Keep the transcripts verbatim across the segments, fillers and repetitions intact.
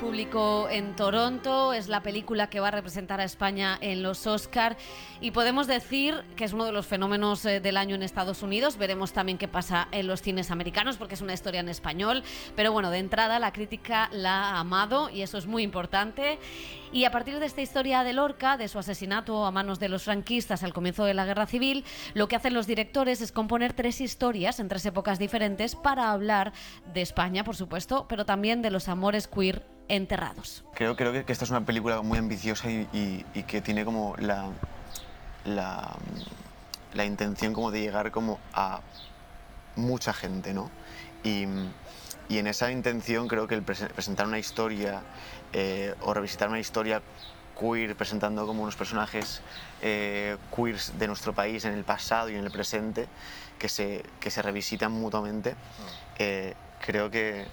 público en Toronto, es la película que va a representar a España en los Oscar y podemos decir que es uno de los fenómenos del año en Estados Unidos. Veremos también qué pasa en los cines americanos porque es una historia en español, pero bueno, de entrada la crítica la ha amado y eso es muy importante. Y a partir de esta historia de Lorca, de su asesinato a manos de los franquistas al comienzo de la Guerra Civil, lo que hacen los directores es componer tres historias en tres épocas diferentes para hablar de España, por supuesto, pero también de los amores queer enterrados. Creo, creo que esta es una película muy ambiciosa y, y, y que tiene como la, la, la intención como de llegar como a mucha gente, ¿no? Y, y en esa intención creo que el pre presentar una historia eh, o revisitar una historia queer presentando como unos personajes eh, queers de nuestro país en el pasado y en el presente que se, que se revisitan mutuamente, eh, creo que,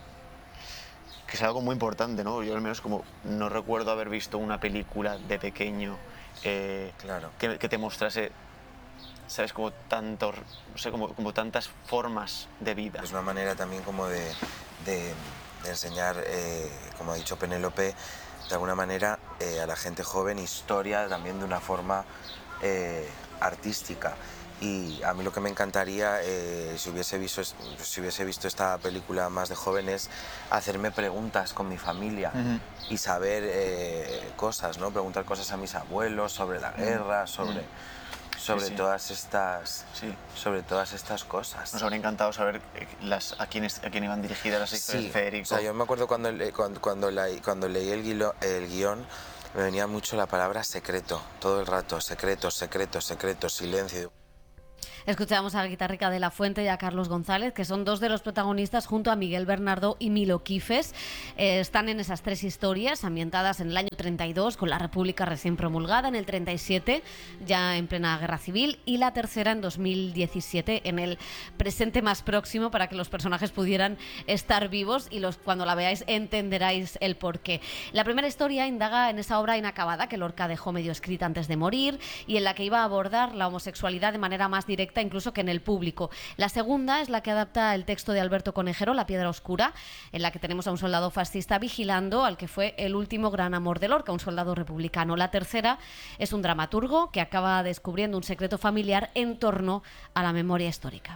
que es algo muy importante, ¿no? Yo al menos como no recuerdo haber visto una película de pequeño eh, claro. que, que te mostrase, ¿sabes? Como tantos, no sé, como, como tantas formas de vida. Es una manera también como de, de, de enseñar, eh, como ha dicho Penélope, de alguna manera eh, a la gente joven historia también de una forma eh, artística. Y a mí lo que me encantaría, eh, si, hubiese visto, si hubiese visto esta película más de jóvenes, hacerme preguntas con mi familia uh-huh. y saber eh, cosas, ¿no? Preguntar cosas a mis abuelos sobre la guerra, sobre, uh-huh. sobre, sí, sí. Todas estas, sí. sobre todas estas cosas. Nos habría encantado saber las, a, quiénes, a quién iban dirigidas las historias sí. de Federico. O sea, yo me acuerdo cuando, cuando, cuando, la, cuando leí el, guilo, el guión, me venía mucho la palabra secreto, todo el rato, secreto, secreto, secreto, silencio. Escuchamos a la guitarrica de La Fuente y a Carlos González, que son dos de los protagonistas junto a Miguel Bernardo y Milo Quifes. Eh, están en esas tres historias ambientadas en el año treinta y dos, con la República recién promulgada, en el treinta y siete, ya en plena Guerra Civil, y la tercera en dos mil diecisiete, en el presente más próximo, para que los personajes pudieran estar vivos y los, cuando la veáis entenderáis el porqué. La primera historia indaga en esa obra inacabada que Lorca dejó medio escrita antes de morir y en la que iba a abordar la homosexualidad de manera más directa incluso que en el público. La segunda es la que adapta el texto de Alberto Conejero, La Piedra Oscura, en la que tenemos a un soldado fascista vigilando al que fue el último gran amor de Lorca, un soldado republicano. La tercera es un dramaturgo que acaba descubriendo un secreto familiar en torno a la memoria histórica.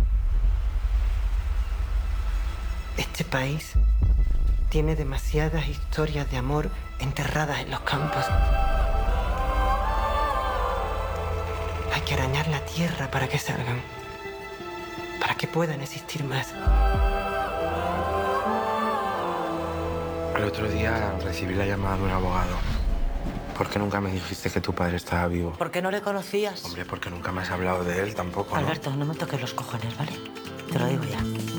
Este país tiene demasiadas historias de amor enterradas en los campos. Hay que arañar la tierra para que salgan, para que puedan existir más. El otro día recibí la llamada de un abogado. ¿Por qué nunca me dijiste que tu padre estaba vivo? ¿Por qué no le conocías? Hombre, porque nunca me has hablado de él tampoco, ¿no? Alberto, no me toques los cojones, ¿vale? Te lo digo ya.